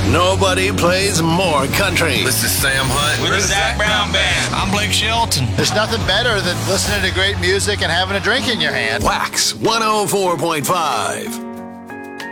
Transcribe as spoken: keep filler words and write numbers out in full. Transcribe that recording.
Nobody plays more country. This is Sam Hunt. We're the Zach Brown Band. I'm Blake Shelton. There's nothing better than listening to great music and having a drink in your hand. Wax one oh four point five.